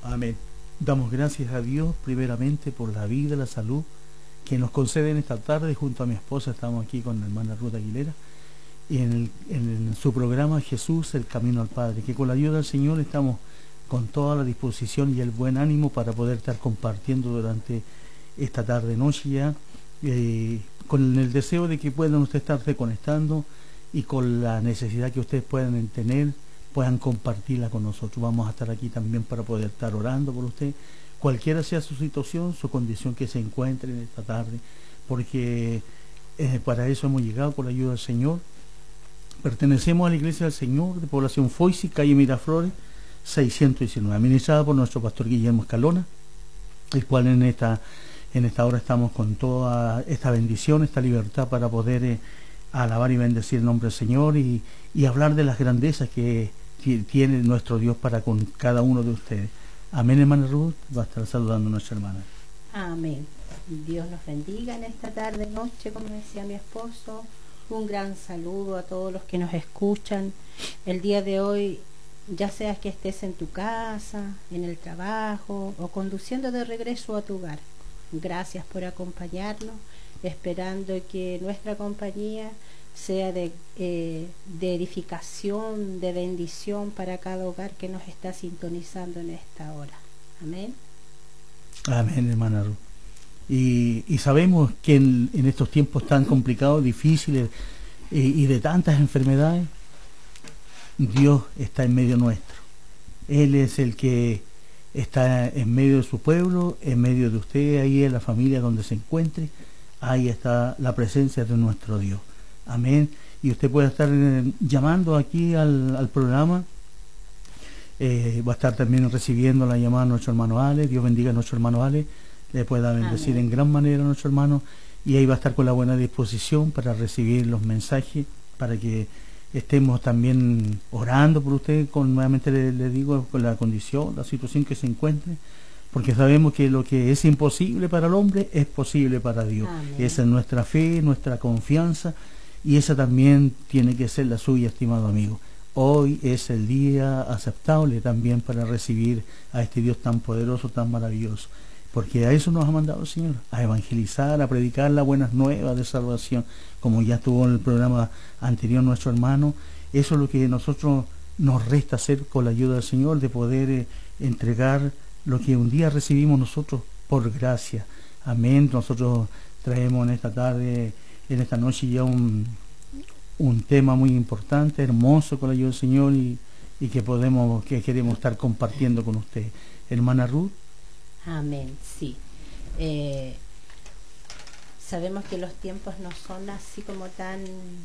Amén. Damos gracias a Dios primeramente por la vida, la salud que nos concede en esta tarde. Junto a mi esposa estamos aquí con la hermana Ruth Aguilera y en su programa Jesús, el camino al Padre, que con la ayuda del Señor estamos con toda la disposición y el buen ánimo para poder estar compartiendo durante esta tarde noche ya, con el deseo de que puedan ustedes estarse conectando y con la necesidad que ustedes puedan tener, puedan compartirla con nosotros. Vamos a estar aquí también para poder estar orando por usted, cualquiera sea su situación, su condición que se encuentre en esta tarde, porque para eso hemos llegado con la ayuda del Señor. Pertenecemos a la Iglesia del Señor de Población Foisi, calle Miraflores 619, administrada por nuestro pastor Guillermo Escalona, el cual en esta hora estamos con toda esta bendición, esta libertad para poder alabar y bendecir el nombre del Señor y hablar de las grandezas que tiene nuestro Dios para con cada uno de ustedes. Amén, hermana Ruth. Va a estar saludando a nuestra hermana. Amén. Dios nos bendiga en esta tarde, noche, como decía mi esposo. Un gran saludo a todos los que nos escuchan el día de hoy, ya sea que estés en tu casa, en el trabajo o conduciendo de regreso a tu hogar. Gracias por acompañarnos, esperando que nuestra compañía sea de edificación, de bendición para cada hogar que nos está sintonizando en esta hora. Amén. Amén, hermana Ruth. Y sabemos que en estos tiempos tan complicados, difíciles y de tantas enfermedades, Dios está en medio nuestro. Él es el que está en medio de su pueblo, en medio de usted, ahí en la familia donde se encuentre. Ahí está la presencia de nuestro Dios. Amén. Y usted puede estar llamando aquí al programa. Va a estar también recibiendo la llamada de nuestro hermano Ale. Dios bendiga a nuestro hermano Ale. Le pueda bendecir en gran manera a nuestro hermano. Y ahí va a estar con la buena disposición para recibir los mensajes, para que estemos también orando por usted, nuevamente le digo, con la condición, la situación que se encuentre, porque sabemos que lo que es imposible para el hombre es posible para Dios. Amén. Esa es nuestra fe, nuestra confianza, y esa también tiene que ser la suya, estimado amigo. Hoy es el día aceptable también para recibir a este Dios tan poderoso, tan maravilloso, porque a eso nos ha mandado el Señor, a evangelizar, a predicar las buenas nuevas de salvación, como ya estuvo en el programa anterior nuestro hermano. Eso es lo que nosotros nos resta hacer con la ayuda del Señor, de poder entregar lo que un día recibimos nosotros por gracia. Amén. Nosotros traemos en esta tarde, en esta noche ya un tema muy importante, hermoso, con la ayuda del Señor, y que queremos estar compartiendo con usted. Hermana Ruth. Amén, sí. Sabemos que los tiempos no son así como tan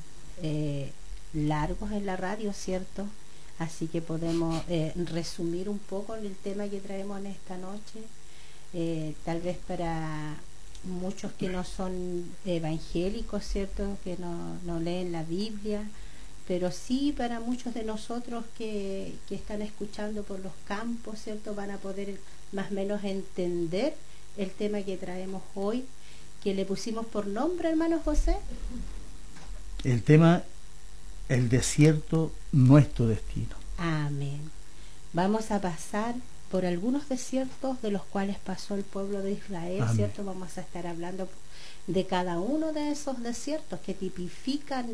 largos en la radio, ¿cierto? Así que podemos resumir un poco el tema que traemos en esta noche. Tal vez para muchos que no son evangélicos, ¿cierto? Que no leen la Biblia, pero sí para muchos de nosotros que están escuchando por los campos, ¿cierto? Van a poder más o menos entender el tema que traemos hoy, que le pusimos por nombre, hermano José. El tema, el desierto, nuestro destino. Amén. Vamos a pasar por algunos desiertos de los cuales pasó el pueblo de Israel. Amén. ¿Cierto? Vamos a estar hablando de cada uno de esos desiertos que tipifican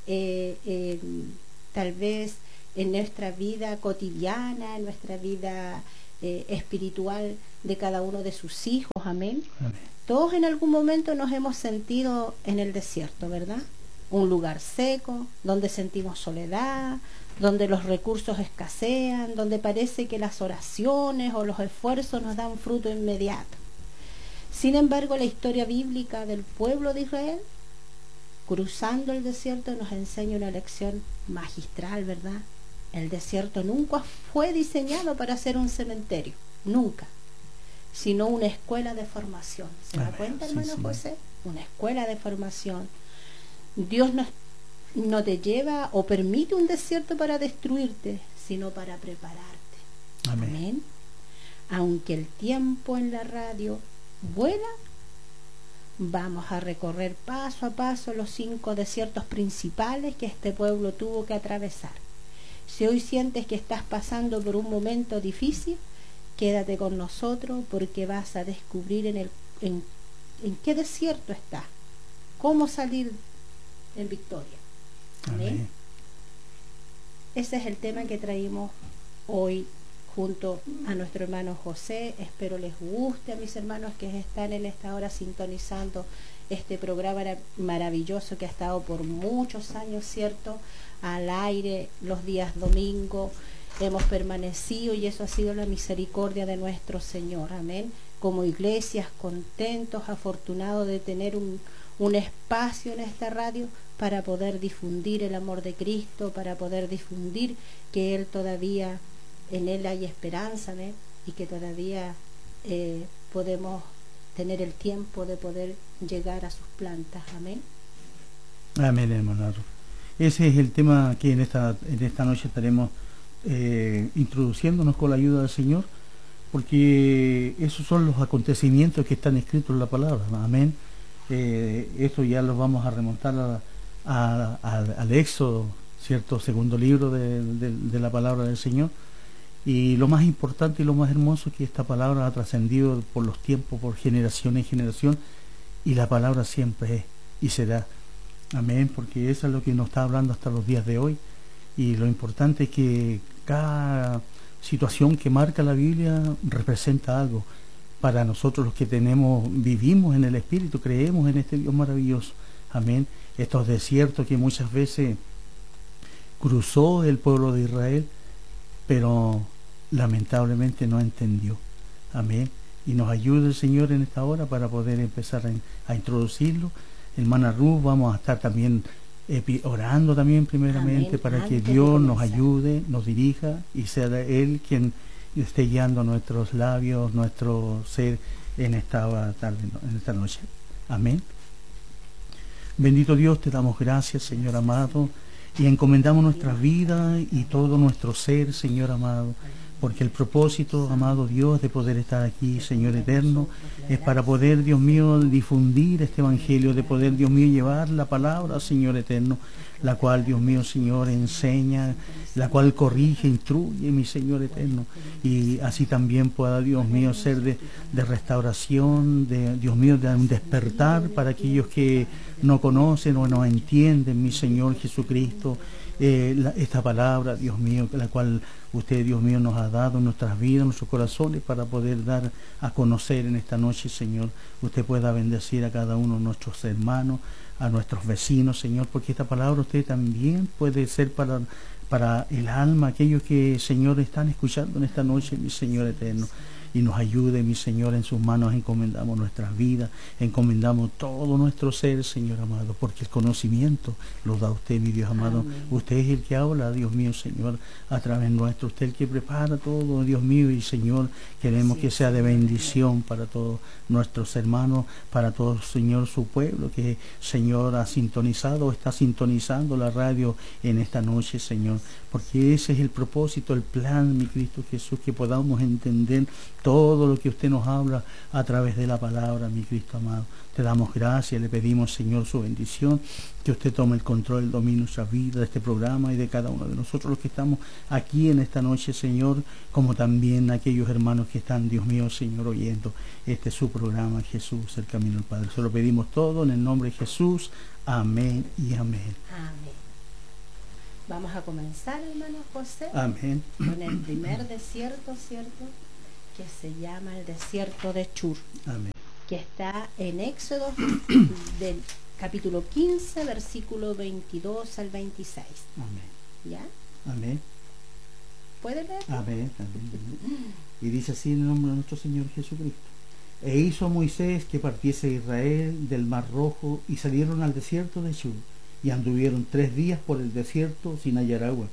tal vez en nuestra vida cotidiana, en nuestra vida espiritual de cada uno de sus hijos. Amén. Amén. Todos en algún momento nos hemos sentido en el desierto, ¿verdad? Un lugar seco, donde sentimos soledad, donde los recursos escasean, donde parece que las oraciones o los esfuerzos nos dan fruto inmediato. Sin embargo, la historia bíblica del pueblo de Israel, cruzando el desierto, nos enseña una lección magistral, ¿verdad? El desierto nunca fue diseñado para ser un cementerio, nunca, sino una escuela de formación. ¿Se da cuenta, hermano José? Una escuela de formación. Dios no te lleva o permite un desierto para destruirte, sino para prepararte. Amén. Amén. Aunque el tiempo en la radio vuela, vamos a recorrer paso a paso los 5 desiertos principales que este pueblo tuvo que atravesar. Si hoy sientes que estás pasando por un momento difícil, Quédate con nosotros porque vas a descubrir en qué desierto está, cómo salir en victoria. Amén. Amén. Ese es el tema que traímos hoy junto a nuestro hermano José. Espero les guste a mis hermanos que están en esta hora sintonizando este programa maravilloso que ha estado por muchos años, ¿cierto?, al aire los días domingo. Hemos permanecido y eso ha sido la misericordia de nuestro Señor. Amén. Como iglesias contentos, afortunados de tener un espacio en esta radio para poder difundir el amor de Cristo, para poder difundir que Él todavía, en Él hay esperanza, ¿eh? Y que todavía podemos tener el tiempo de poder llegar a sus plantas. Amén. Amén, hermano. Ese es el tema que en esta noche estaremos introduciéndonos con la ayuda del Señor, porque esos son los acontecimientos que están escritos en la palabra. Amén. Esto ya lo vamos a remontar al Éxodo, cierto, segundo libro de la palabra del Señor. Y lo más importante y lo más hermoso es que esta palabra ha trascendido por los tiempos, por generación en generación, y la palabra siempre es y será. Amén, porque eso es lo que nos está hablando hasta los días de hoy. Y lo importante es que cada situación que marca la Biblia representa algo para nosotros los que vivimos en el Espíritu, creemos en este Dios maravilloso. Amén. Estos desiertos que muchas veces cruzó el pueblo de Israel, pero lamentablemente no entendió. Amén. Y nos ayude el Señor en esta hora para poder empezar a introducirlo. Hermana Ruth, vamos a estar también orando también primeramente. Amén. Para que Dios nos ayude, nos dirija y sea Él quien esté guiando nuestros labios, nuestro ser en esta tarde, en esta noche. Amén. Bendito Dios, te damos gracias, Señor amado, y encomendamos nuestras vidas y todo nuestro ser, Señor amado, porque el propósito, amado Dios, de poder estar aquí, Señor eterno, es para poder, Dios mío, difundir este evangelio, de poder, Dios mío, llevar la palabra, Señor eterno, la cual, Dios mío, Señor, enseña, la cual corrige, instruye, mi Señor eterno, y así también pueda, Dios mío, ser de restauración, de, Dios mío, de un despertar para aquellos que no conocen o no entienden, mi Señor Jesucristo, esta palabra, Dios mío, la cual usted, Dios mío, nos ha dado en nuestras vidas, en nuestros corazones, para poder dar a conocer en esta noche, Señor. Usted pueda bendecir a cada uno de nuestros hermanos, a nuestros vecinos, Señor, porque esta palabra usted también puede ser para el alma, aquellos que, Señor, están escuchando en esta noche, mi Señor eterno. Y nos ayude, mi Señor, en sus manos encomendamos nuestras vidas, encomendamos todo nuestro ser, Señor amado, porque el conocimiento lo da usted, mi Dios amado. Amén. Usted es el que habla, Dios mío, Señor, a través nuestro. Usted es el que prepara todo, Dios mío, y Señor, queremos que sea de bendición para todos nuestros hermanos, para todo, Señor, su pueblo, que, Señor, ha sintonizado o está sintonizando la radio en esta noche, Señor, porque ese es el propósito, el plan, mi Cristo Jesús, que podamos entender todo lo que usted nos habla a través de la palabra, mi Cristo amado. Te damos gracias, le pedimos, Señor, su bendición, que usted tome el control, el dominio de nuestra vida, de este programa y de cada uno de nosotros los que estamos aquí en esta noche, Señor, como también aquellos hermanos que están, Dios mío, Señor, oyendo este su programa, Jesús, el camino al Padre. Se lo pedimos todo en el nombre de Jesús. Amén y amén. Amén. Vamos a comenzar, hermano José, amén, con el primer desierto, ¿cierto?, que se llama el desierto de Shur. Amén. Que está en Éxodo del capítulo 15, versículo 22 al 26. Amén. ¿Ya? Amén. ¿Puede leer? Amén. Amén. Y dice así en el nombre de nuestro Señor Jesucristo. E hizo Moisés que partiese Israel del Mar Rojo, y salieron al desierto de Shur, y anduvieron 3 días por el desierto sin hallar agua.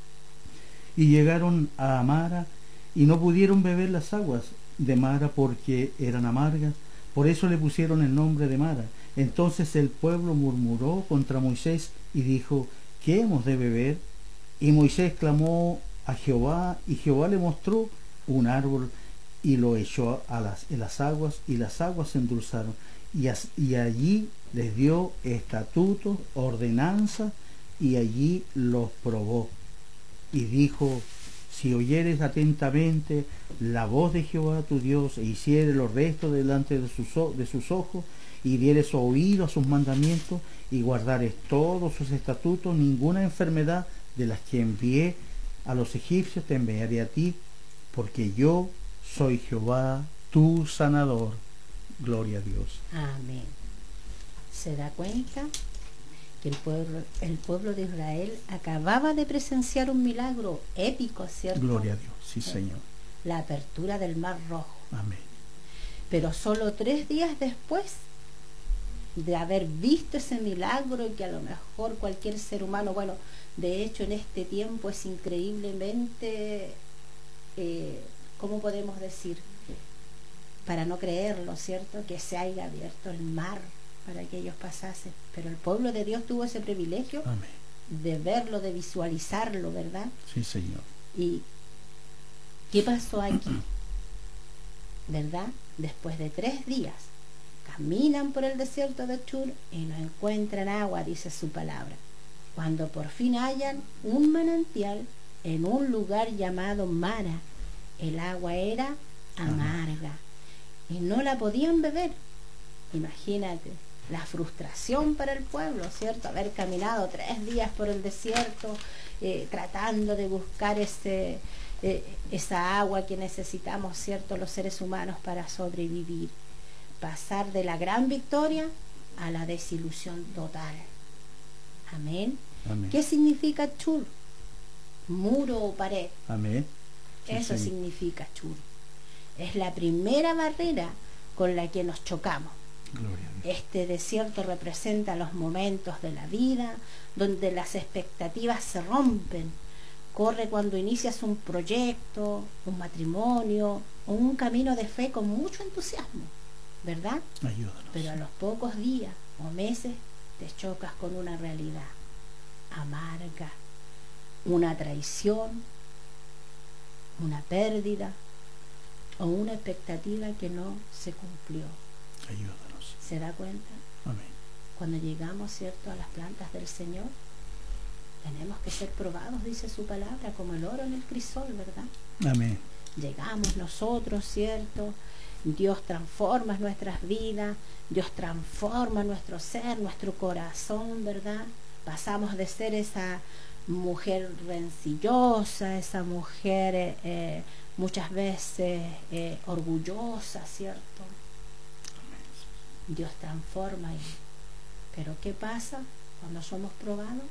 Y llegaron a Mara, y no pudieron beber las aguas de Mara porque eran amargas, por eso le pusieron el nombre de Mara. Entonces el pueblo murmuró contra Moisés y dijo: ¿qué hemos de beber? Y Moisés clamó a Jehová, y Jehová le mostró un árbol y lo echó en las aguas, y las aguas se endulzaron, y allí les dio estatutos, ordenanzas, y allí los probó. Y dijo: si oyeres atentamente la voz de Jehová tu Dios, e hicieres lo resto delante de sus ojos, y dieres oído a sus mandamientos, y guardares todos sus estatutos, ninguna enfermedad de las que envié a los egipcios te enviaré a ti, porque yo soy Jehová tu sanador. Gloria a Dios. Amén. ¿Se da cuenta? Que el pueblo de Israel acababa de presenciar un milagro épico, ¿cierto? Gloria a Dios, sí, Señor. La apertura del Mar Rojo. Amén. Pero solo 3 días después de haber visto ese milagro, que a lo mejor cualquier ser humano, bueno, de hecho en este tiempo es increíblemente, ¿cómo podemos decir? Para no creerlo, ¿cierto? Que se haya abierto el mar para que ellos pasasen. Pero el pueblo de Dios tuvo ese privilegio. Amén. De verlo, de visualizarlo, ¿verdad? Sí, Señor. ¿Y qué pasó aquí? ¿Verdad? Después de 3 días, caminan por el desierto de Shur y no encuentran agua, dice su palabra. Cuando por fin hallan un manantial en un lugar llamado Mara, el agua era amarga y no la podían beber. Imagínate la frustración para el pueblo, ¿cierto? Haber caminado 3 días por el desierto, tratando de buscar esa agua que necesitamos, ¿cierto?, los seres humanos para sobrevivir. Pasar de la gran victoria a la desilusión total. Amén. Amén. ¿Qué significa Shur? Muro o pared. Amén. Sí, eso significa Shur. Es la primera barrera con la que nos chocamos. Gloria a Dios. Este desierto representa los momentos de la vida donde las expectativas se rompen. Corre cuando inicias un proyecto, un matrimonio o un camino de fe con mucho entusiasmo, ¿verdad? Ayúdanos. Pero a los pocos días o meses te chocas con una realidad amarga, una traición, una pérdida o una expectativa que no se cumplió. Ayúdanos. ¿Se da cuenta? Amén. Cuando llegamos, ¿cierto?, a las plantas del Señor, tenemos que ser probados, dice su palabra, como el oro en el crisol, ¿verdad? Amén. Llegamos nosotros, ¿cierto? Dios transforma nuestras vidas, Dios transforma nuestro ser, nuestro corazón, ¿verdad? Pasamos de ser esa mujer rencillosa, esa mujer muchas veces orgullosa, ¿cierto? Dios transforma ahí. Pero ¿qué pasa cuando somos probados?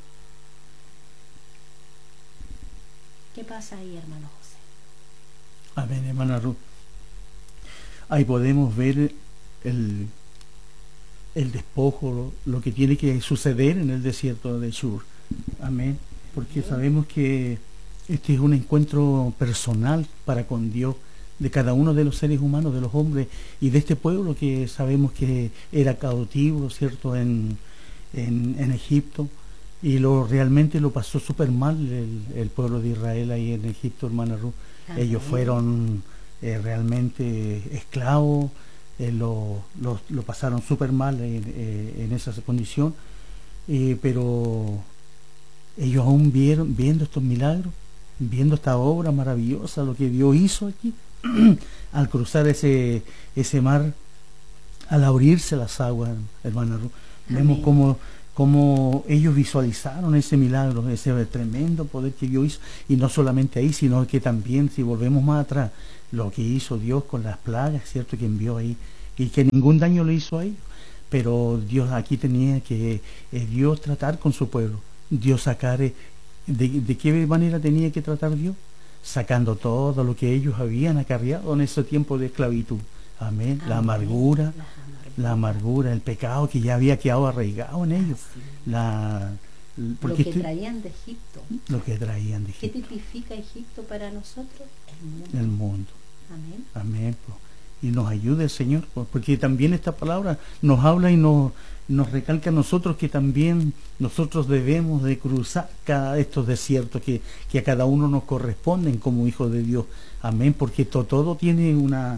¿Qué pasa ahí, hermano José? Amén, hermana Ruth. Ahí podemos ver el despojo, lo que tiene que suceder en el desierto de Shur. Amén. Porque sabemos que este es un encuentro personal para con Dios, de cada uno de los seres humanos, de los hombres y de este pueblo que sabemos que era cautivo, ¿cierto?, en Egipto, y realmente lo pasó súper mal el pueblo de Israel ahí en Egipto, hermana Ruth. Ellos fueron realmente esclavos, lo pasaron súper mal en esa condición, pero ellos aún viendo estos milagros, viendo esta obra maravillosa, lo que Dios hizo aquí, al cruzar ese mar, al abrirse las aguas, hermana Ruth, vemos cómo ellos visualizaron ese milagro, ese tremendo poder que Dios hizo, y no solamente ahí, sino que también, si volvemos más atrás, lo que hizo Dios con las plagas, ¿cierto?, que envió ahí, y que ningún daño le hizo a ellos, pero Dios aquí tenía que Dios tratar con su pueblo, Dios sacar, ¿de qué manera tenía que tratar Dios? Sacando todo lo que ellos habían acarreado en ese tiempo de esclavitud. Amén. La amargura, el pecado que ya había quedado arraigado en ellos. Lo que traían de Egipto. Lo que traían de Egipto. ¿Qué tipifica Egipto para nosotros? El mundo. Amén. Amén. Y nos ayude el Señor, porque también esta palabra nos habla y nos recalca a nosotros que también nosotros debemos de cruzar estos desiertos que a cada uno nos corresponden como hijos de Dios. Amén, porque todo tiene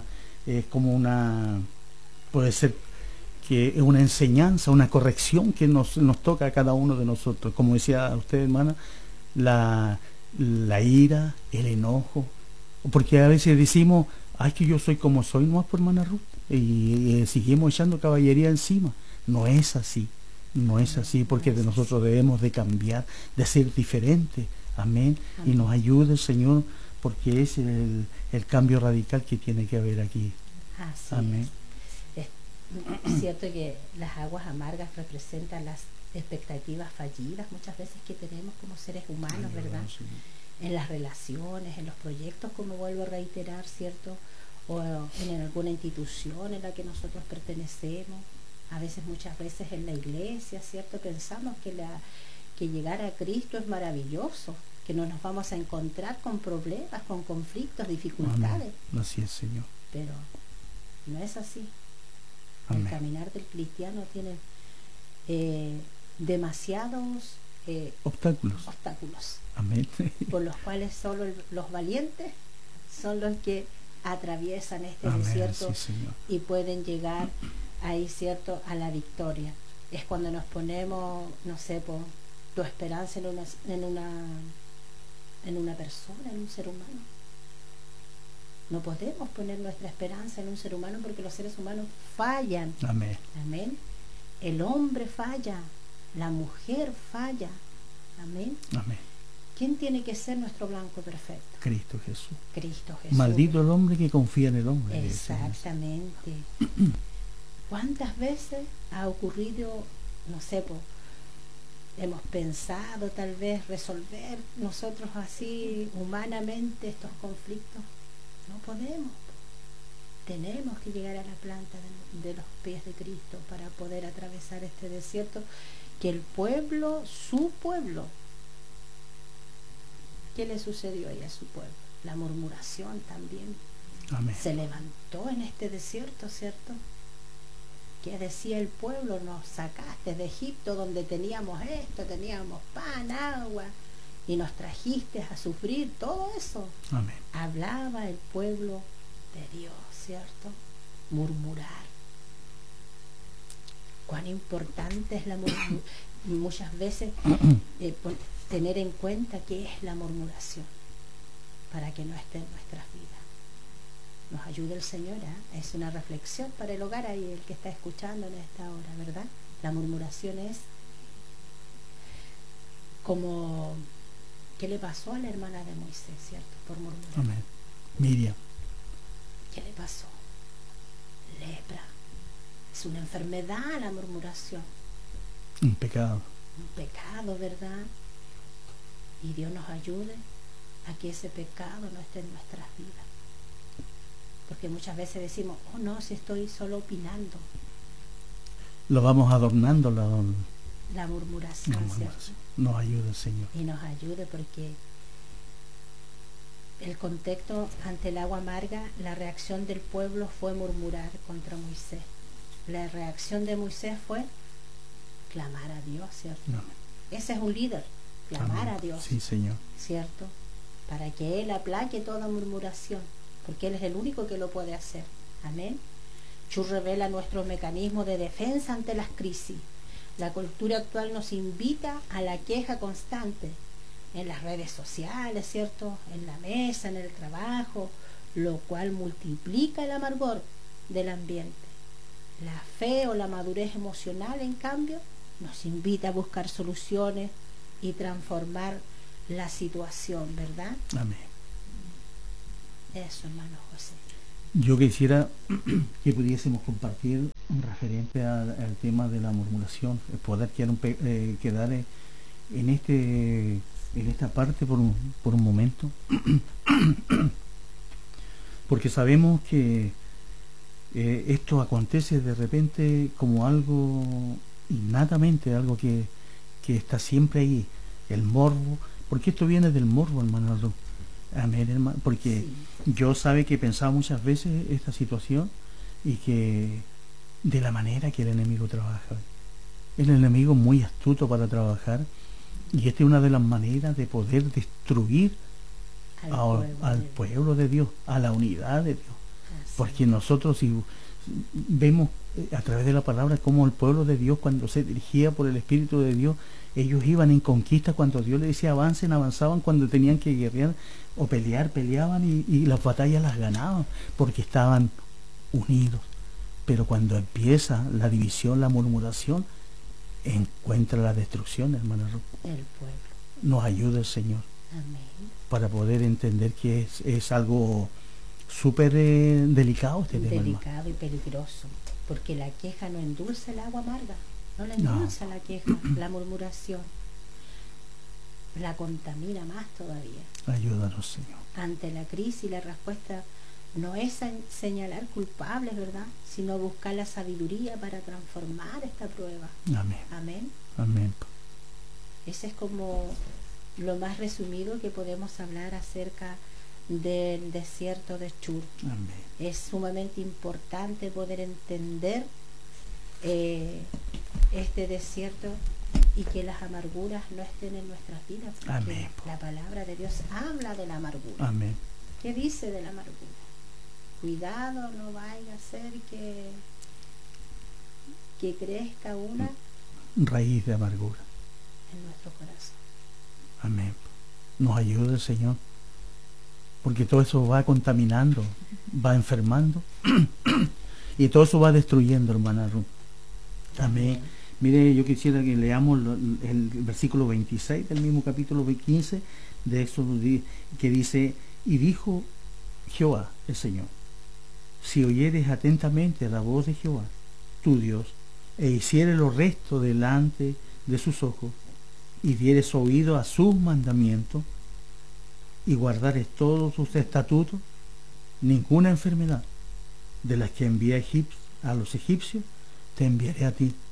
puede ser que es una enseñanza, una corrección que nos toca a cada uno de nosotros. Como decía usted, hermana, la ira, el enojo, porque a veces decimos, ay, que yo soy como soy, no es por hermana Ruth, y seguimos echando caballería encima. No es así, no es así, porque de nosotros debemos de cambiar, de ser diferentes. Amén. Y nos ayude el Señor, porque es el cambio radical que tiene que haber aquí. Así amén. Es cierto que las aguas amargas representan las expectativas fallidas muchas veces que tenemos como seres humanos, ¿verdad? Sí. En las relaciones, en los proyectos, como vuelvo a reiterar, ¿cierto? O en alguna institución en la que nosotros pertenecemos. A veces, muchas veces en la iglesia, ¿cierto? Pensamos que llegar a Cristo es maravilloso, que no nos vamos a encontrar con problemas, con conflictos, dificultades. Amén. Así es, Señor. Pero no es así. Amén. El caminar del cristiano tiene demasiados obstáculos. Amén. Por los cuales solo los valientes son los que atraviesan este Amén. desierto, sí, y pueden llegar ahí, ¿cierto?, a la victoria. Es cuando nos ponemos, no sé, por tu esperanza en una persona, en un ser humano. No podemos poner nuestra esperanza en un ser humano, porque los seres humanos fallan. Amén. Amén. El hombre falla, la mujer falla. Amén. Amén. ¿Quién tiene que ser nuestro blanco perfecto? Cristo Jesús. Cristo Jesús. Maldito el hombre que confía en el hombre. Exactamente. ¿Cuántas veces ha ocurrido, no sé, hemos pensado tal vez resolver nosotros así humanamente estos conflictos? No podemos. Tenemos que llegar a la planta de los pies de Cristo para poder atravesar este desierto, que el pueblo, su pueblo, ¿qué le sucedió ahí a su pueblo? La murmuración también. Amén. Se levantó en este desierto, ¿cierto? ¿Qué decía el pueblo? Nos sacaste de Egipto, donde teníamos esto, teníamos pan, agua, y nos trajiste a sufrir todo eso. Amén. Hablaba el pueblo de Dios, ¿cierto? Murmurar. Cuán importante es la murmuración. Muchas veces tener en cuenta qué es la murmuración, para que no esté en nuestras vidas. Nos ayude el Señor, ¿eh? Es una reflexión para el hogar ahí, el que está escuchando en esta hora, ¿verdad? La murmuración es como, ¿qué le pasó a la hermana de Moisés, cierto? Por murmurar. Amén. Miriam. ¿Qué le pasó? Lepra. Es una enfermedad la murmuración. Un pecado. Un pecado, ¿verdad? Y Dios nos ayude a que ese pecado no esté en nuestras vidas. Porque muchas veces decimos, oh no, si estoy solo opinando. Lo vamos adornando La murmuración, ¿cierto? Nos ayude el Señor. Y nos ayude, porque el contexto ante el agua amarga, la reacción del pueblo fue murmurar contra Moisés. La reacción de Moisés fue clamar a Dios, ¿cierto? No. Ese es un líder, clamar Amén. a Dios. Sí, Señor. ¿Cierto? Para que Él aplaque toda murmuración, porque Él es el único que lo puede hacer. Amén. Chur revela nuestros mecanismos de defensa ante las crisis. La cultura actual nos invita a la queja constante en las redes sociales, ¿cierto? En la mesa, en el trabajo, lo cual multiplica el amargor del ambiente. La fe o la madurez emocional, en cambio, nos invita a buscar soluciones y transformar la situación, ¿verdad? Amén. Eso, hermano José. Yo quisiera que pudiésemos compartir referente al tema de la murmuración, poder quedar en esta parte por un momento, porque sabemos que esto acontece de repente como algo innatamente, algo que está siempre ahí, el morbo, porque esto viene del morbo, hermano. Amén, hermano, porque sí. Yo sabe que pensaba muchas veces esta situación, y que de la manera que el enemigo trabaja, el enemigo muy astuto para trabajar, y esta es una de las maneras de poder destruir al pueblo de Dios, a la unidad de Dios. Así. Porque nosotros, si vemos a través de la palabra, cómo el pueblo de Dios, cuando se dirigía por el Espíritu de Dios, ellos iban en conquista. Cuando Dios les decía avancen, avanzaban. Cuando tenían que guerrear o pelear, peleaban, y las batallas las ganaban porque estaban unidos. Pero cuando empieza la división, la murmuración, encuentra la destrucción, hermana Ruth. El pueblo. Nos ayuda el Señor. Amén. Para poder entender que es algo súper delicado este tema. Delicado y peligroso, porque la queja no endulza el agua amarga, no la endulza la queja, la murmuración la contamina más todavía. Ayúdanos, Señor. Ante la crisis, la respuesta no es señalar culpables, ¿verdad?, sino buscar la sabiduría para transformar esta prueba. Amén. Amén. Amén. Ese es como lo más resumido que podemos hablar acerca del desierto de Shur. Amén. Es sumamente importante poder entender este desierto y que las amarguras no estén en nuestras vidas, porque Amén. la palabra de Dios habla de la amargura. Amén. ¿Qué dice de la amargura? Cuidado, no vaya a ser que crezca una raíz de amargura en nuestro corazón. Amén. Nos ayude el Señor, porque todo eso va contaminando, va enfermando y todo eso va destruyendo, hermana Ruth. Amén. Mire, yo quisiera que leamos el versículo 26 del mismo capítulo 15 de Éxodo, que dice: y dijo Jehová el Señor, si oyeres atentamente la voz de Jehová tu Dios, e hicieres lo resto delante de sus ojos, y dieres oído a sus mandamientos, y guardares todos sus estatutos, ninguna enfermedad de las que envié a los egipcios te enviaré a ti,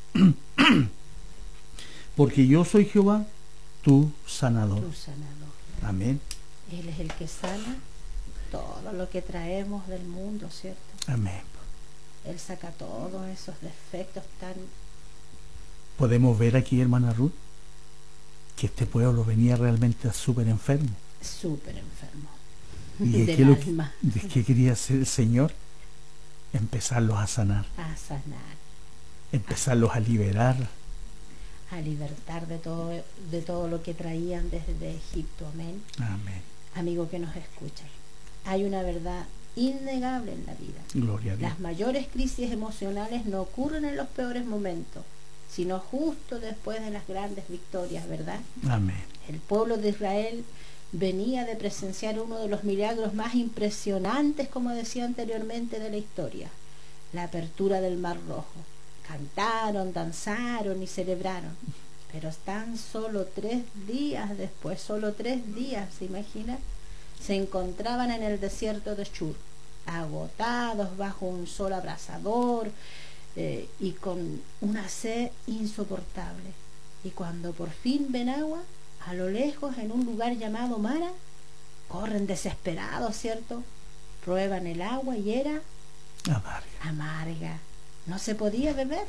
porque yo soy Jehová, tu sanador. Tu sanador. Amén. Él es el que sana todo lo que traemos del mundo, ¿cierto? Amén. Él saca todos esos defectos tan... Podemos ver aquí, hermana Ruth, que este pueblo venía realmente súper enfermo. Súper enfermo. ¿Y qué quería hacer el Señor? Empezarlos a sanar. A sanar. Empezarlos a liberar. A libertar de todo lo que traían desde Egipto. Amén. Amén. Amigo que nos escucha, hay una verdad innegable en la vida. Gloria a Dios. Las mayores crisis emocionales no ocurren en los peores momentos, sino justo después de las grandes victorias, ¿verdad? Amén. El pueblo de Israel venía de presenciar uno de los milagros más impresionantes, como decía anteriormente, de la historia: la apertura del Mar Rojo. Cantaron, danzaron y celebraron, pero tan solo 3 días después, solo 3 días, ¿se imagina?, se encontraban en el desierto de Shur, agotados bajo un sol abrasador y con una sed insoportable. Y cuando por fin ven agua, a lo lejos, en un lugar llamado Mara, corren desesperados, ¿cierto? Prueban el agua y era amarga. No se podía beber.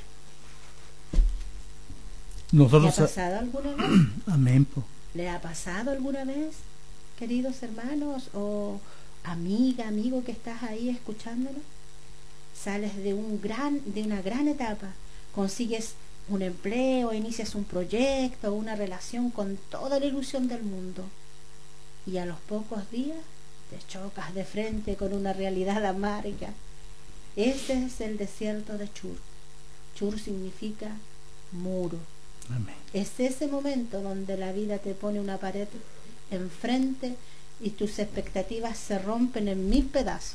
¿Le ha pasado alguna vez? Amén. ¿Le ha pasado alguna vez, queridos hermanos, o amiga, amigo que estás ahí escuchándolo? Sales de una gran etapa, consigues un empleo, inicias un proyecto, una relación con toda la ilusión del mundo, y a los pocos días te chocas de frente con una realidad amarga. Ese es el desierto de Shur. Shur significa muro. Amén. Es ese momento donde la vida te pone una pared enfrente y tus expectativas se rompen en 1000 pedazos.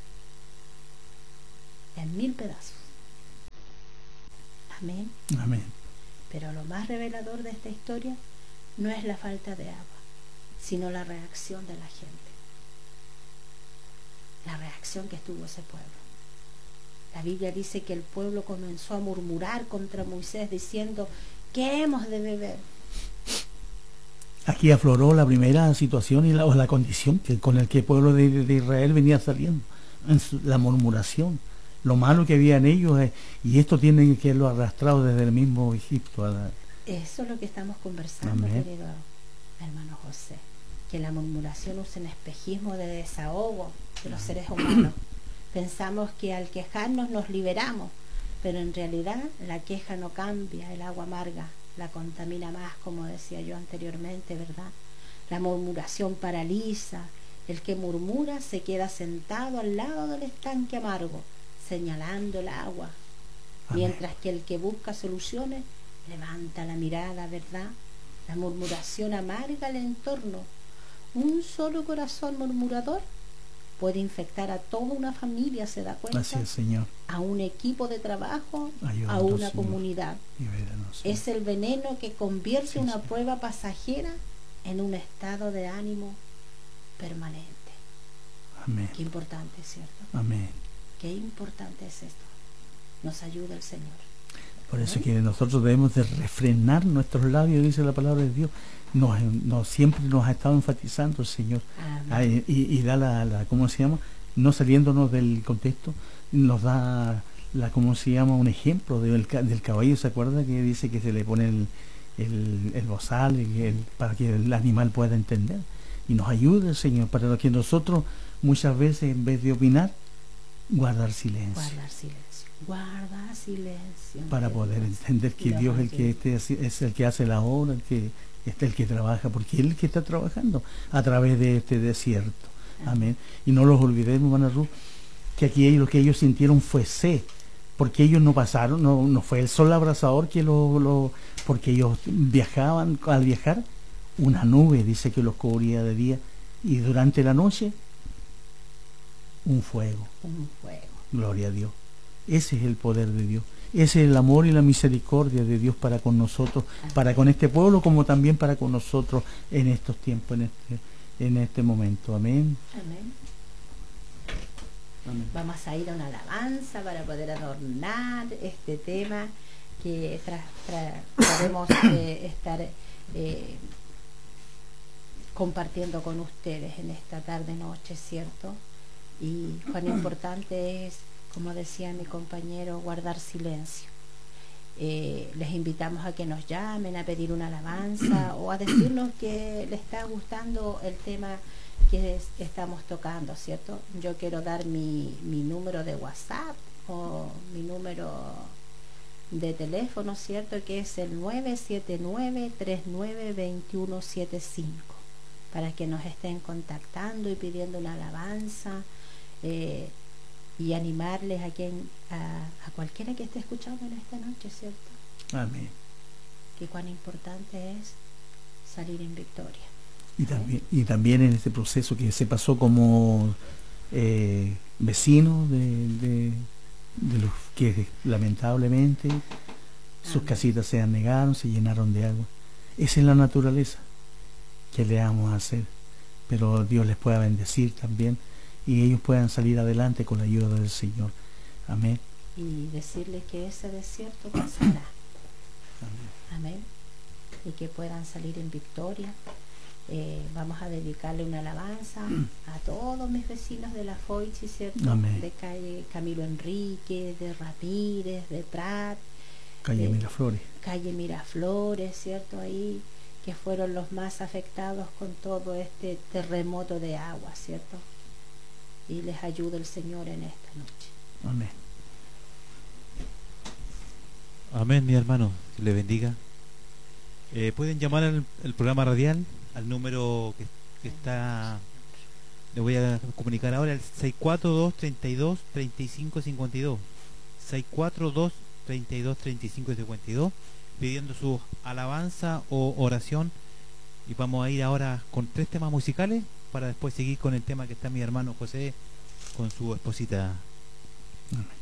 En 1000 pedazos. Amén. Amén. Pero lo más revelador de esta historia no es la falta de agua, sino la reacción de la gente. La reacción que tuvo ese pueblo. La Biblia dice que el pueblo comenzó a murmurar contra Moisés diciendo: ¿qué hemos de beber? Aquí afloró la primera situación y la condición con la que el pueblo de Israel venía saliendo, la murmuración, lo malo que había en ellos, y esto tiene que lo arrastrado desde el mismo Egipto. Eso es lo que estamos conversando, Amén. querido hermano José, que la murmuración usa un espejismo de desahogo de los seres humanos. Pensamos que al quejarnos nos liberamos, pero en realidad la queja no cambia, el agua amarga la contamina más, como decía yo anteriormente, ¿verdad? La murmuración paraliza, el que murmura se queda sentado al lado del estanque amargo, señalando el agua, mientras que el que busca soluciones levanta la mirada, ¿verdad? La murmuración amarga el entorno. Un solo corazón murmurador puede infectar a toda una familia, ¿se da cuenta? Así es, Señor. A un equipo de trabajo, Ayúdanos, a una Señor. comunidad. Libéranos, es el veneno que convierte Sí, una Señor. prueba pasajera en un estado de ánimo permanente. Amén. Qué importante, ¿cierto? Amén. Qué importante es esto. Nos ayuda el Señor. Por eso que nosotros debemos de refrenar nuestros labios, dice la palabra de Dios. Siempre nos ha estado enfatizando el Señor. Y da ¿cómo se llama? No saliéndonos del contexto, nos da ¿cómo se llama? Un ejemplo del caballo, ¿se acuerda? Que dice que se le pone el bozal para que el animal pueda entender. Y nos ayuda el Señor para que nosotros muchas veces, en vez de opinar, guardar silencio. Guarda silencio. Para poder entender que Dios es el que hace la obra, el que trabaja, porque Él es el que está trabajando a través de este desierto. Amén. Y no los olvidemos, hermana Ruth, que aquí lo que ellos sintieron fue sed, porque ellos no pasaron, no fue el sol abrasador porque ellos viajaban, al viajar, una nube dice que los cubría de día, y durante la noche un fuego. Gloria a Dios. Ese es el poder de Dios. Ese es el amor y la misericordia de Dios para con nosotros, para con este pueblo, como también para con nosotros en estos tiempos, en este momento. Amén. Amén. Vamos a ir a una alabanza para poder adornar este tema que podemos estar compartiendo con ustedes en esta tarde-noche, ¿cierto? Y cuán importante es, como decía mi compañero, guardar silencio. Les invitamos a que nos llamen a pedir una alabanza o a decirnos que les está gustando el tema que estamos tocando, ¿cierto? Yo quiero dar mi número de WhatsApp o mi número de teléfono, ¿cierto? Que es el 979-392175, para que nos estén contactando y pidiendo una alabanza, y animarles a cualquiera que esté escuchando en esta noche, ¿cierto? Amén. Que cuán importante es salir en victoria. Y también en este proceso que se pasó como vecinos de los que lamentablemente sus casitas se anegaron, se llenaron de agua. Esa es la naturaleza que le vamos a hacer, pero Dios les pueda bendecir también y ellos puedan salir adelante con la ayuda del Señor. Amén. Y decirles que ese desierto pasará. Amén. Y que puedan salir en victoria. Vamos a dedicarle una alabanza a todos mis vecinos de la Foichi, ¿cierto? Amén. De calle Camilo Enrique, de Ramírez, de Prat, calle Miraflores. Calle Miraflores, ¿cierto? Ahí, que fueron los más afectados con todo este terremoto de agua, ¿cierto? Y les ayude el Señor en esta noche. Amén. Amén, mi hermano. Que le bendiga. Pueden llamar al programa radial al número que está, le voy a comunicar ahora, el 642-32-3552, 642-32-3552, pidiendo su alabanza o oración. Y vamos a ir ahora con 3 temas musicales para después seguir con el tema que está mi hermano José con su esposita. Amén.